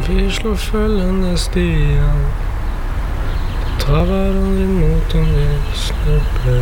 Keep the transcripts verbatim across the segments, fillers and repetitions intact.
Vi slår följande stian. Travar de emot om vi släpper.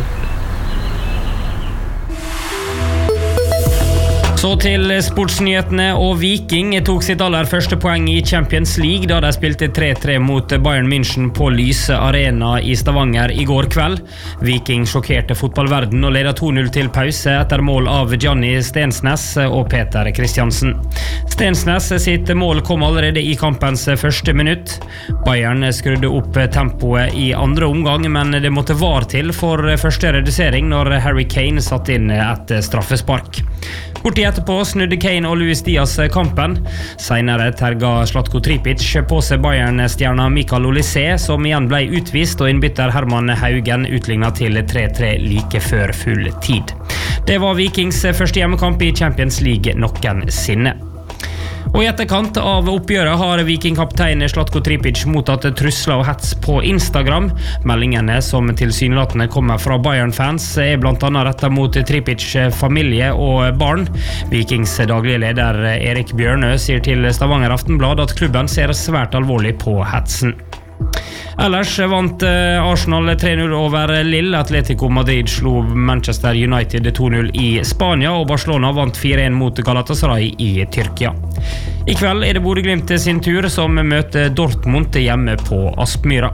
Så til sportsnyhetene, og Viking tok sitt aller første poeng i Champions League da de spilte tre tre mot Bayern München på Lyse Arena i Stavanger i går kveld. Viking sjokkerte fotballverden og ledet to null til pause etter mål av Gianni Stensnes og Peter Kristiansen. Stensnes sitt mål kom allerede i kampens første minutt. Bayern skrudde opp tempoet i andre omgang, men det måtte var til for første redusering når Harry Kane satt inn et straffespark. Kort tid etterpå snudde Kane og Luis Diaz kampen. Senere terga Zlatko Tripic på seg Bayern-stjerna Mikael Olise, som igjen ble utvist, og innbytter Herman Haugen utlignet til tre tre like før full tid. Det var Vikings første hjemmekamp i Champions League noensinne. Og i etterkant av oppgjøret har Viking-kaptein Zlatko Tripic mottatt trusler og hets på Instagram. Meldingene som tilsynelatende kommer fra Bayern-fans er blant annet rettet mot Tripic familie og barn. Vikings daglige leder Erik Bjørnø sier til Stavanger Aftenblad at klubben ser svært alvorlig på hetsen. Ellers vant Arsenal tre null over Lille. Atletico Madrid slo Manchester United to null i Spania, og Barcelona vant fire en mot Galatasaray i Tyrkia. I kveld er det Bodø/Glimt sin tur, som møter Dortmund hjemme på Aspmyra.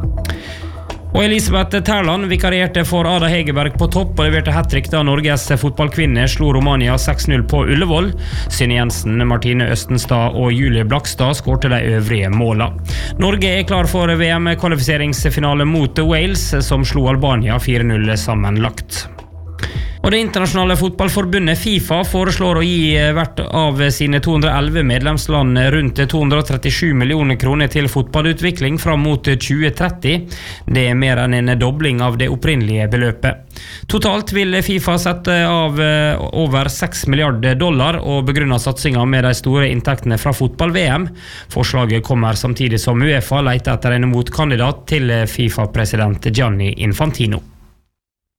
Og Elisabeth Terland vikarierte for Ada Hegerberg på topp og leverte hat-trick da Norges fotballkvinner slo Romania seks null på Ullevål. Synne Jensen, Martine Østenstad og Julie Blakstad skårte de øvrige måla. Norge er klar for V M-kvalifiseringsfinale mot Wales, som slo Albania fire null sammenlagt. Og det internasjonale fotballforbundet FIFA foreslår å gi hvert av sine to hundre og elleve medlemsland rundt to hundre og trettisju millioner kroner til fotballutvikling fram mot tjue tretti. Det er mer enn en dobling av det opprinnelige beløpet. Totalt vil FIFA sette av over seks milliarder dollar og begrunne satsingen med de store inntektene fra fotball-V M. Forslaget kommer samtidig som UEFA leter etter en motkandidat til FIFA-president Gianni Infantino.